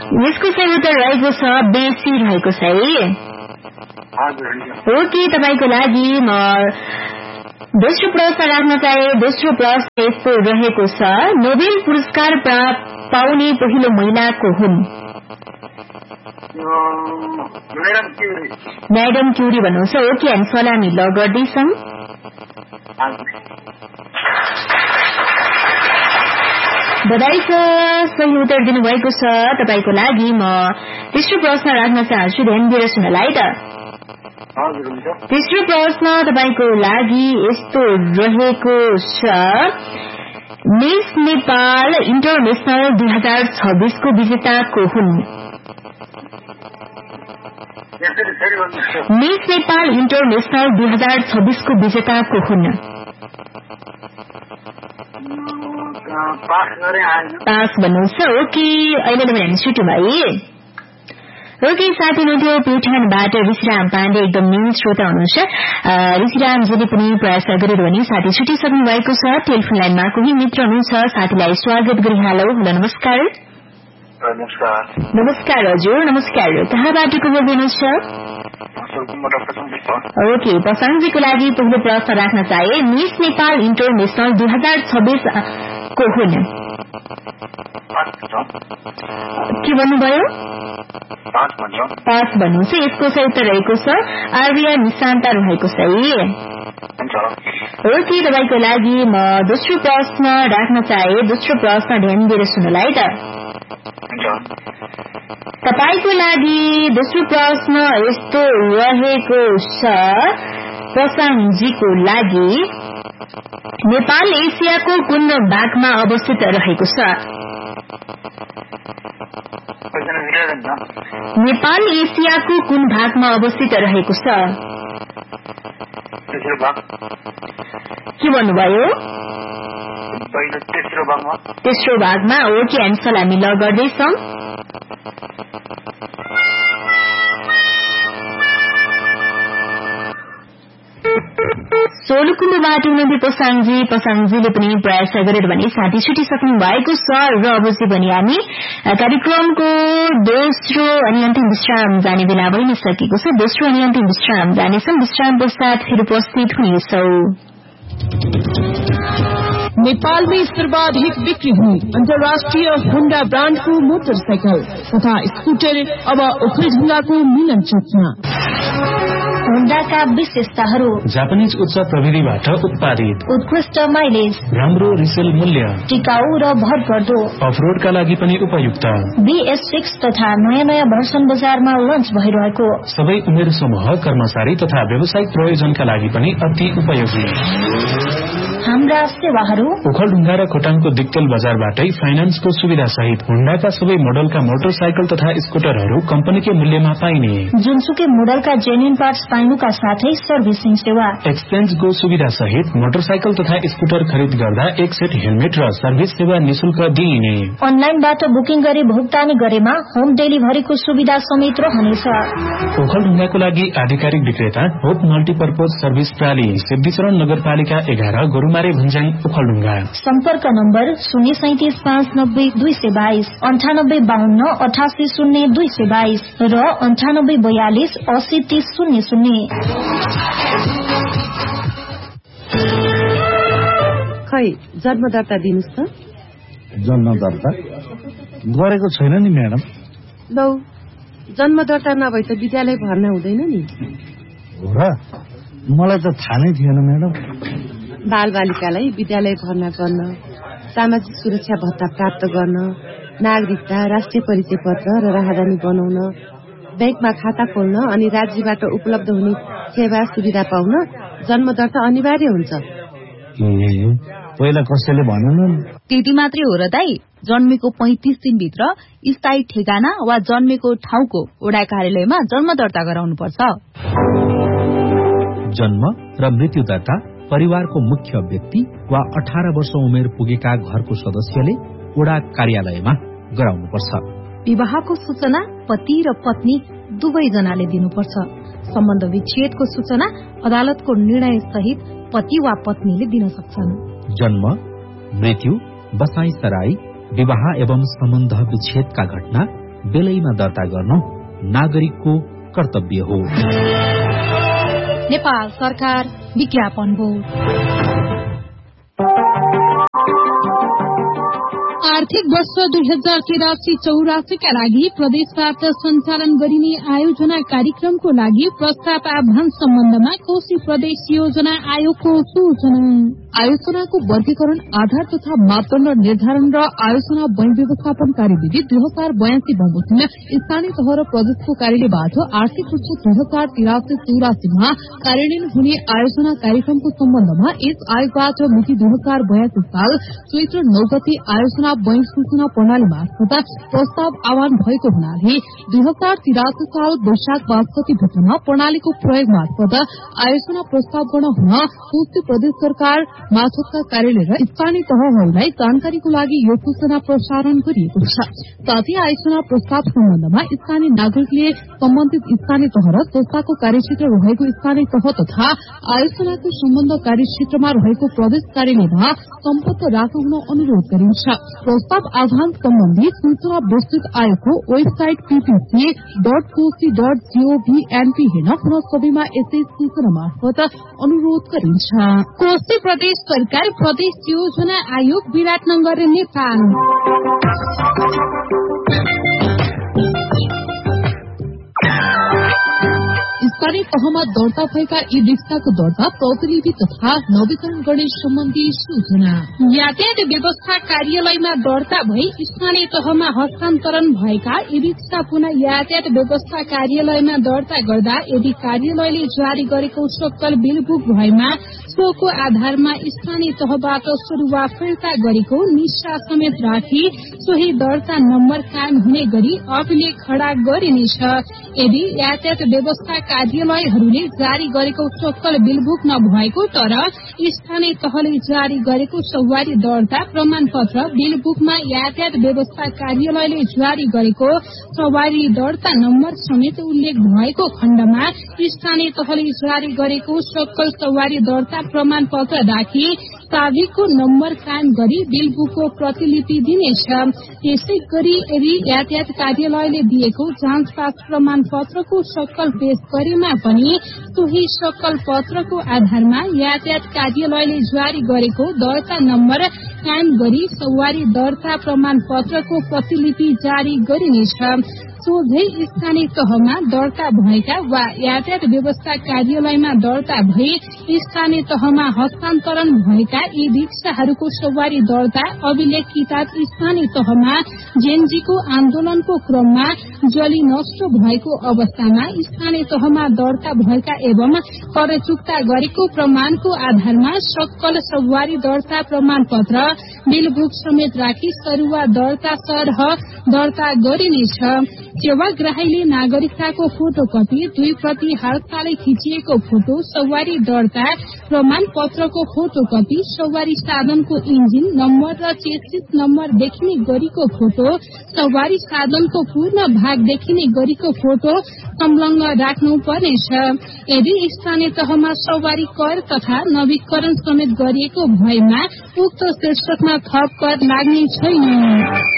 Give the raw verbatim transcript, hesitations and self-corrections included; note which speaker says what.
Speaker 1: यसको सही उत्तर रहेको छ बेसी रहेको छ है। ओके, तपाईको लागि म दोस्रो प्रश्न राख्न चाहे। दोस्रो प्रश्न यस्तो रहेको छ, नोबेल पुरस्कार पाउने पहिलो महिला को हुन्? म्याडम क्युरी भन्नुहुन्छ। ओके, हामी सलामी ल गर्दैछौँ। बधाई छ, सही उत्तर दिनुभएको छ। तपाईको लागि म तेस्रो प्रश्न राख्न चाहन्छु, ध्यान दिएर सुन्नलाई त। तेस्रो प्रश्न तपाईको लागि यस्तो रहेको छ, मिस नेपाल इन्टरनेशनल दुई हजार छब्बीस को विजेता को हुन्? मिस नेपाल इन्टरनेशनल दुई हजार छब्बीस को विजेता को हुन्? पास भन्नुहुन्छ। ओके, अहिले भने हामी छुट्यौं है। ओके, साथी हुनुहुन्थ्यो प्युठानबाट ऋषिराम पाण्डे, एकदम न्यू श्रोता हुनुहुन्छ। ऋषिरामजीले पनि प्रयास गरेर भने साथी छुटिसक्नु भएको छ। टेलिफोन लाइनमा कोही मित्र हुनुहुन्छ, साथीलाई स्वागत गरिहालौ। हेलो, नमस्कार।
Speaker 2: नमस्कार।
Speaker 1: नमस्कार हजुर, नमस्कार। कहाँबाट को बोल्दै हुनुहुन्छ? ओके, पसंदजीको लागि पहिलो प्रश्न राख्न चाहे, मिस नेपाल इन्टरनेशनल दुई हजार छब्बीस को हुन्? के भन्नुभयो? पास भन्नुहुन्छ। यसको सही उत्तर रहेको छ आर्या निशान्ता रहेको छ है। ओके, तपाईको लागि म दोस्रो प्रश्न राख्न चाहे। दोस्रो प्रश्न ध्यान दिएर सुन्नलाई त। तपाईको लागि दोस्रो प्रश्न यस्तो रहेको छ, प्रसाङजीको लागि, नेपाल एसियाको कुन भागमा अवस्थित रहेको छ? नेपाल एसियाको कुन भागमा अवस्थित रहेको छ? के भन्नुभयो? तेस्रो भागमा। ओके, हामी सलामी ल गर्दैछौँ। सोलुकुम्बुबाट हुनुहुन्थ्यो पसाङजी। पसाङजीले पनि प्रयास गरेर भने साथी छुटिसक्नु भएको छ र अब चाहिँ भने हामी कार्यक्रमको दोस्रो अनि अन्तिम विश्राम जाने बेला भइ नै सकेको छ। दोस्रो अनि अन्तिम विश्राम जानेछौँ। विश्राम पश्चात फेरि उपस्थित हुनेछौँ।
Speaker 3: नेपाल में सर्वाधिक बिक्री हुई अंतर्राष्ट्रीय होंडा ब्रांड को मोटरसाइकिल तथा स्कूटर अब ओखलढुंगा को मिलन चौकमा।
Speaker 4: होंडाका विशेषताहरू,
Speaker 5: जापानीज उच्च प्रविधिबाट उत्पादित,
Speaker 4: उत्कृष्ट माइलेज,
Speaker 5: राम्रो रिसेल मूल्य,
Speaker 4: टिकाऊ र भरपर्दो,
Speaker 5: अफरोडका लागि पनि उपयुक्त,
Speaker 4: बीएस सिक्स तथा नयाँ नयाँ भर्सन बजारमा लन्च भइरहेको,
Speaker 5: सबै उमेर समूह, कर्मचारी तथा व्यावसायिक प्रयोजनका लागि पनि अति उपयोगी।
Speaker 4: हाम्रा सेवाहरू
Speaker 5: ओखलढुंगा र खोटाङको दिक्तेल बजारबाटै फाइनान्सको सुविधा सहित होंडाका सबै मोडलका मोटरसाइकल तथा स्कूटरहरू कम्पनीकै मूल्यमा पाइने,
Speaker 4: जुनसुकै मोडलका जेन्युन पार्ट्स पाइनुका साथै सर्भिसिङ सेवा,
Speaker 5: एक्सचेन्जको सुविधा सहित मोटरसाइकल तथा स्कूटर खरिद गर्दा एक सेट हेलमेट र सर्भिस सेवा निशुल्क दिइने,
Speaker 4: अनलाइनबाट बुकिङ गरी भुक्तानी गरेमा होम डेलिभरीको सुविधा समेत रहनेछ।
Speaker 5: ओखलढुंगाको लागि आधिकारिक विक्रेता होप मल्टीपर्पज सर्भिस प्राली, सिद्धिचरण नगरपालिका एघार, गोरुमारे भुन्ज्याङ, ओखलढुंगा।
Speaker 4: सम्पर्क नम्बर शून्य सैतिस पाँच नब्बे दुई सय बाइस, अन्ठानब्बे बाहन्न अठासी शून्य दुई सय बाइस र अन्ठानब्बे बयालिस असी तीस शून्य शून्य।
Speaker 6: खै जन्म दर्ता दिनुहोस् त।
Speaker 7: जन्म दर्ता गरेको छैन नि म्याडम।
Speaker 6: लौ, जन्म दर्ता नभए त विद्यालय भर्ना हुँदैन नि।
Speaker 7: हो र, मलाई त थाहा नै थिएन म्याडम।
Speaker 6: बाल बालिकालाई विद्यालय भर्ना गर्न, सामाजिक सुरक्षा भत्ता प्राप्त गर्न, नागरिकता, राष्ट्रिय परिचय पत्र र राहदानी बनाउन, बैंकमा खाता खोल्न अनि राज्यबाट उपलब्ध हुने सेवा सुविधा पाउन जन्म दर्ता अनिवार्य हुन्छ।
Speaker 7: ए, पहिला कसैले भनेन।
Speaker 8: त्यति मात्रै हो र दाई, जन्मेको पैंतीस दिनभित्र स्थायी ठेगाना वा जन्मेको ठाउँको वडा कार्यालयमा जन्म दर्ता गराउनुपर्छ।
Speaker 9: जन्म र मृत्यु दर्ता परिवारको मुख्य व्यक्ति वा अठार वर्ष उमेर पुगेका घरको सदस्यले वडा कार्यालयमा गराउनुपर्छ।
Speaker 8: विवाहको सूचना पति र पत्नी दुवैजनाले दिनुपर्छ। सम्बन्ध विच्छेदको सूचना अदालतको निर्णय सहित पति वा पत्नीले दिन सक्छन्।
Speaker 9: जन्म, मृत्यु, बसाई सराई, विवाह एवं सम्बन्ध विच्छेदका घटना बेलैमा दर्ता गर्न नागरिकको कर्तव्य हो।
Speaker 8: नेपाल सरकार विज्ञापन बोर्ड। आर्थिक वर्ष दुई हजार तिरासी चौरासीका लागि प्रदेशबाट सञ्चालन गरिने आयोजना कार्यक्रमको लागि प्रस्ताव आह्वान सम्बन्धमा कोशी प्रदेश योजना आयोगको सूचना। आयोजनाको वर्गीकरण आधार तथा मापदण्ड निर्धारण र आयोजना बैंक व्यवस्थापन कार्यविधि दुई हजार बयासी बमोजिम स्थानीय तह र प्रदेशको कार्यालयबाट आर्थिक वर्ष दुई हजार तिरासी चौरासीमा कार्यान्वयन हुने आयोजना कार्यक्रमको सम्बन्धमा यस आयोगबाट मिति दुई हजार बयासी साल चैत्र नौ गते आयोजना बैंक सूचना प्रणाली मार्फत प्रस्ताव आह्वान भएको हुनाले दुई हजार तिरासी साल वैशाख पाँच गते भित्रमा प्रणालीको प्रयोग मार्फत आयोजना प्रस्ताव गर्न हुन कोशी प्रदेश सरकार मार्फतका कार्यालय र स्थानीय तहहरूलाई जानकारीको लागि यो सूचना प्रसारण गरिएको छ। साथै आयोजना प्रस्ताव सम्बन्धमा स्थानीय नागरिकले सम्बन्धित स्थानीय तह र संस्थाको कार्यक्षेत्र रहेको स्थानीय तह तथा आयोजनाको सम्बन्ध कार्यक्षेत्रमा रहेको प्रदेश कार्यालयमा सम्पर्क राख्न हुन अनुरोध गरिन्छ। प्रस्ताव आह्वान सम्बन्धी सूचना विस्तृत आयोगको website PPC dot Koshi dot gov NP हेर्न पुनः सबैमा यसै सूचना मार्फत अनुरोध गरिन्छ। कोशी प्रदेश सरकार प्रदेश योजना आयोग विराटनगर नेपाल। स्थानीय तहमा दर्ता भएका ई रिक्साको दर्ता प्रतिलिपि तथा नवीकरण गर्ने सम्बन्धी सूचना। यातायात व्यवस्था कार्यालयमा दर्ता भई स्थानीय तहमा हस्तान्तरण भएका ई रिक्सा पुनः यातायात व्यवस्था कार्यालयमा दर्ता गर्दा यदि कार्यालयले जारी गरेको सक्कल बिल बुक भएमा सोको आधारमा स्थानीय तहबाट सरुवा फिर्ता गरेको निष्ठा समेत राखी सोही दर्ता नम्बर कायम हुने गरी अभिलेख खड़ा गरिनेछ। यदि यातायात व्यवस्था कार्यालयहरूले जारी गरेको सक्कल बिल बुक नभएको तर स्थानीय तहले जारी गरेको सवारी दर्ता प्रमाण पत्र बिल बुकमा यातायात व्यवस्था कार्यालयले जारी गरेको सवारी दर्ता नम्बर समेत उल्लेख भएको खण्डमा स्थानीय तहले जारी गरेको सक्कल सवारी दर्ता प्रमाण पत्र राखी चाबीको नम्बर कायम गरी बिल बुकको प्रतिलिपि दिनेछ। त्यसै गरी यदि यातायात कार्यालयले दिएको जाँच पास प्रमाण पत्रको सक्कल पेश गरेमा पनि सोही सक्कल पत्रको आधारमा यातायात कार्यालयले जारी गरेको दर्ता नम्बर कायम गरी सवारी दर्ता प्रमाण पत्रको प्रतिलिपि जारी गरिनेछ। सोझै स्थानीय तहमा दर्ता भएका वा यातायात व्यवस्था कार्यालयमा दर्ता भई स्थानीय तहमा हस्तान्तरण भएका यी रिक्साहरूको सवारी दर्ता अभिलेख किताब स्थानीय तहमा जेनजीको आन्दोलनको क्रममा जली नष्ट भएको अवस्थामा स्थानीय तहमा दर्ता भएका एवं कर चुक्ता गरेको प्रमाणको आधारमा सक्कल सवारी दर्ता प्रमाण पत्र बिल बुक समेत राखी सरुवा दर्ता सरह दर्ता गरिनेछ। सेवाग्राहीले नागरिकताको फोटोकपी दुई प्रति हालसालै खिचिएको फोटो सवारी दर्ता प्रमाण पत्रको फोटोकपी सवारी साधनको इन्जिन नम्बर र चेसिस नम्बर देखिने गरीको फोटो सवारी साधनको पूर्ण भाग देखिने गरीको फोटो संलग्न राख्नु पर्नेछ। यदि स्थानीय तहमा सवारी कर तथा नवीकरण समेत गरिएको भएमा उक्त शीर्षकमा थप कर लाग्ने छैन।